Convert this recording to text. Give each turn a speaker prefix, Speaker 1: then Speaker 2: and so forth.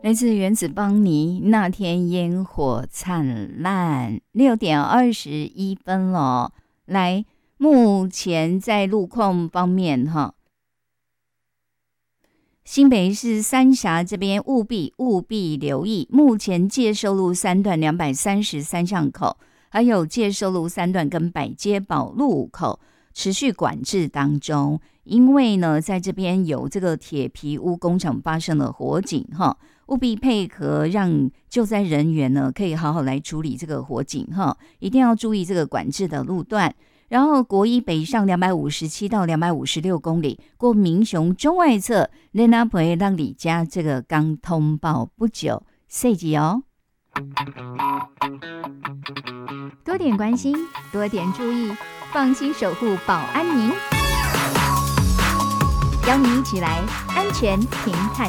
Speaker 1: 来自原子邦尼，那天烟火灿烂，6:21了。来，目前在路况方面哈，新北市三峡这边务必留意，目前介寿路3段233巷口，还有介寿路3段跟百街堡路口持续管制当中，因为呢，在这边有这个铁皮屋工厂发生了火警哈。务必配合，让救灾人员呢可以好好来处理这个火警哈，一定要注意这个管制的路段。然后国一北上257到256公里，过民雄中外侧雷纳培让李家这个刚通报不久，细节哦。多点关心，多点注意，放心守护保安您。邀您一起来安全平坦。